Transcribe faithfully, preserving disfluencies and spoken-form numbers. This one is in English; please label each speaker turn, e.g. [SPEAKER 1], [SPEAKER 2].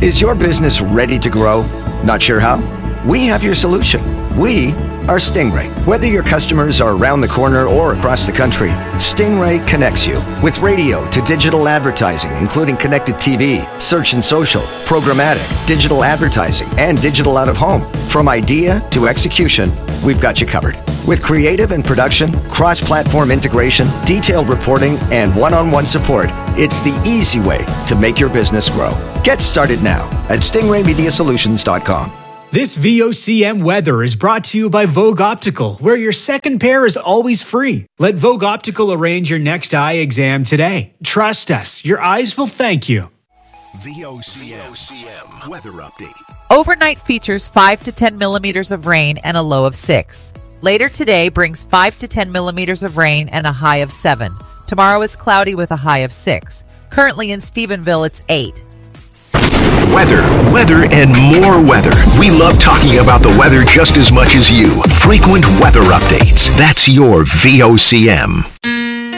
[SPEAKER 1] Is your business ready to grow? Not sure how? We have your solution. We are Stingray. Whether your customers are around the corner or across the country, Stingray connects you with radio to digital advertising, including connected T V, search and social, programmatic, digital advertising, and digital out-of-home. From idea to execution, we've got you covered. With creative and production, cross-platform integration, detailed reporting, and one-on-one support, it's the easy way to make your business grow. Get started now at stingray media solutions dot com.
[SPEAKER 2] This V O C M weather is brought to you by Vogue Optical, where your second pair is always free. Let Vogue Optical arrange your next eye exam today. Trust us, your eyes will thank you.
[SPEAKER 3] V O C M weather update.
[SPEAKER 4] Overnight features five to ten millimeters of rain and a low of six. Later today brings five to ten millimeters of rain and a high of seven. Tomorrow is cloudy with a high of six. Currently in Stephenville, it's eight.
[SPEAKER 3] Weather, weather, and more weather. We love talking about the weather just as much as you. Frequent weather updates. That's your V O C M.